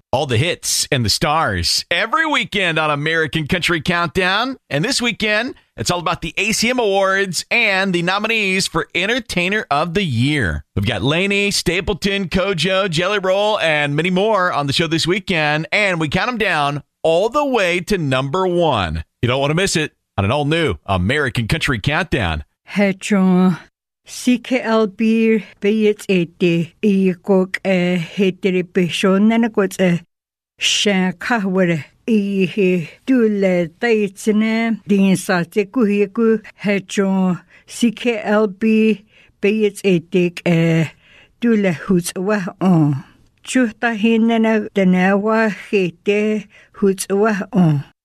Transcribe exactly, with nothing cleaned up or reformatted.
All the hits and the stars every weekend on American Country Countdown. And this weekend, it's all about the A C M Awards and the nominees for Entertainer of the Year. We've got Lainey, Stapleton, Kojo, Jelly Roll, and many more on the show this weekend. And we count them down all the way to number one. You don't want to miss it on an all-new American Country Countdown. Hedron. C K L B beit ete I gog e hedri bishon na gots e shan kahwere I he dule daitsne din sa te kuhiku hedron C K L B beit ete e dule huts wa on chuta hinna denawa hete huts wa on